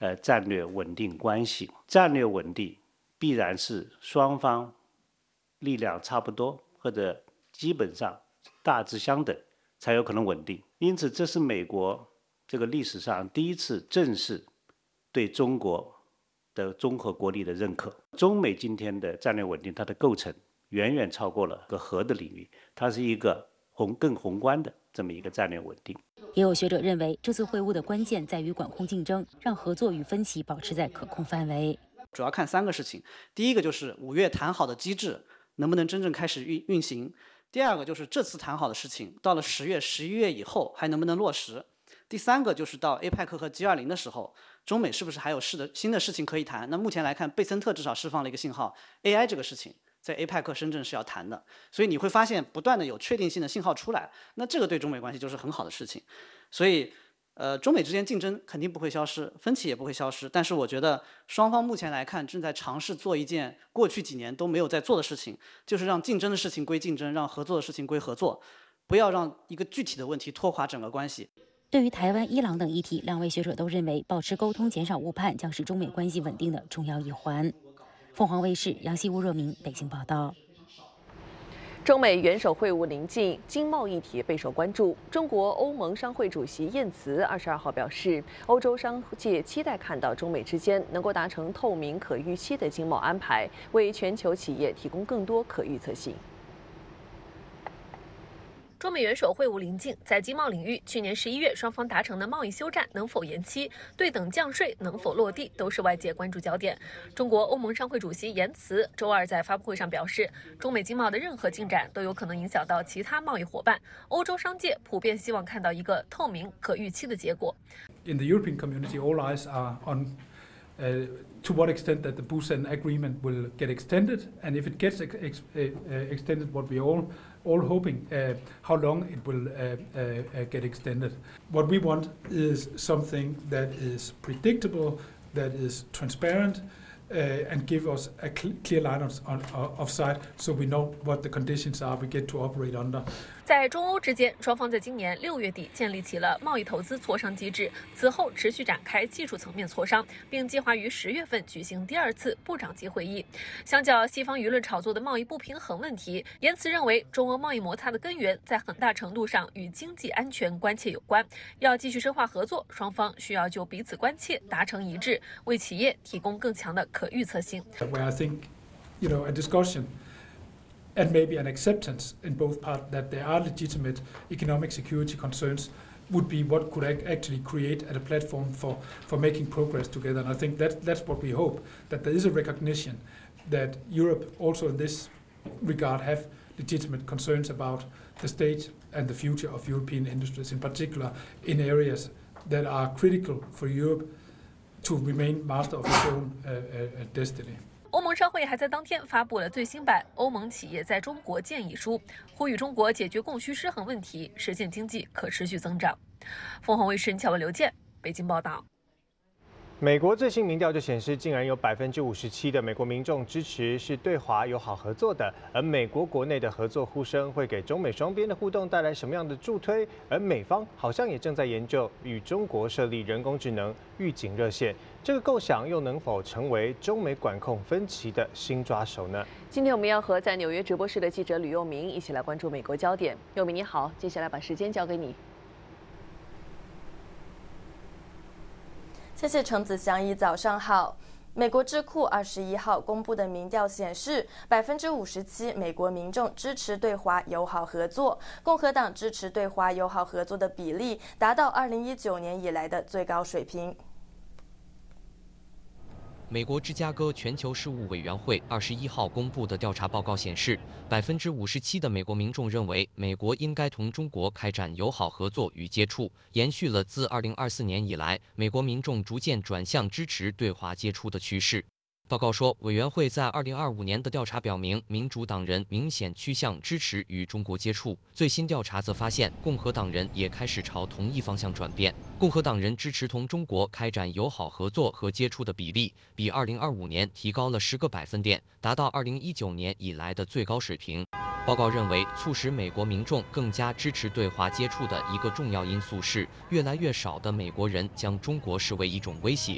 战略稳定关系。战略稳定必然是双方力量差不多或者基本上大致相等才有可能稳定。因此，这是美国这个历史上第一次正式对中国的综合国力的认可。中美今天的战略稳定，它的构成远远超过了核的领域，它是一个更宏观的这么一个战略稳定。 也有学者认为，这次会晤的关键在于管控竞争，让合作与分歧保持在可控范围。 主要看3个事情，第一个就是5月谈好的机制能不能真正开始运行，第二个就是这次谈好的事情到了10月、11月以后还能不能落实，第3个就是到 APEC 和 G20 的时候，中美是不是还有新的事情可以谈。那目前来看，贝森特至少释放了一个信号， AI 这个事情在 APEC 深圳是要谈的，所以你会发现不断的有确定性的信号出来，那这个对中美关系就是很好的事情。所以中美之间竞争肯定不会消失，分歧也不会消失，但是我觉得双方目前来看正在尝试做一件过去几年都没有在做的事情，就是让竞争的事情归竞争，让合作的事情归合作，不要让一个具体的问题拖垮整个关系。 对于台湾、伊朗等议题，2位学者都认为，保持沟通、减少误判将是中美关系稳定的重要一环。凤凰卫视杨希吴若明北京报道。 中美元首会晤临近，经贸议题备受关注。中国欧盟商会主席燕慈22号表示，欧洲商界期待看到中美之间能够达成透明、可预期的经贸安排，为全球企业提供更多可预测性。 中美元首会晤临近，在经贸领域，去年11月双方达成的贸易休战能否延期，对等降税能否落地，都是外界关注焦点。中国欧盟商会主席严慈周二在发布会上表示，中美经贸的任何进展都有可能影响到其他贸易伙伴。欧洲商界普遍希望看到一个透明、可预期的结果。 In the European community, all eyes are on to what extent that the Busan Agreement will get extended, and if it gets extended, what we all hoping, how long it will get extended. What we want is something that is predictable, that is transparent, and give us a clear line of sight, so we know what the conditions are we get to operate under. 在中欧之间，双方在今年6月底建立起了贸易投资磋商机制，此后持续展开技术层面磋商，并计划于10月份举行第2次部长级会议。相较西方舆论炒作的贸易不平衡问题，严慈认为中欧贸易摩擦的根源在很大程度上与经济安全关切有关。要继续深化合作，双方需要就彼此关切达成一致，为企业提供更强的可预测性。 Where I think, a discussion and maybe an acceptance in both parts that there are legitimate economic security concerns would be what could actually create a platform for making progress together. And I think that's what we hope, that there is a recognition that Europe also in this regard have legitimate concerns about the state and the future of European industries, in particular in areas that are critical for Europe to remain master of its own destiny. 欧盟商会还在当天发布了最新版《欧盟企业在中国建议书》，呼吁中国解决供需失衡问题，实现经济可持续增长。凤凰卫视乔文、刘健北京报道。 美国最新民调就显示，竟然有57%的美国民众支持是对华友好合作的。而美国国内的合作呼声会给中美双边的互动带来什么样的助推？而美方好像也正在研究与中国设立人工智能预警热线，这个构想又能否成为中美管控分歧的新抓手呢？ 今天我们要和在纽约直播室的记者吕佑明一起来关注美国焦点。佑明你好，接下来把时间交给你。 谢谢陈子祥一早上好。美国智库21号公布的民调显示，57%美国民众支持对华友好合作，共和党支持对华友好合作的比例达到2019年以来的最高水平。 美国芝加哥全球事务委员会21号公布的调查报告显示，57%的美国民众认为美国应该同中国开展友好合作与接触，延续了自2024年以来美国民众逐渐转向支持对华接触的趋势。报告说，委员会在2025年的调查表明，民主党人明显趋向支持与中国接触。最新调查则发现，共和党人也开始朝同一方向转变。共和党人支持同中国开展友好合作和接触的比例，比2025年提高了10个百分点，达到2019年以来的最高水平。报告认为，促使美国民众更加支持对华接触的一个重要因素是，越来越少的美国人将中国视为一种威胁。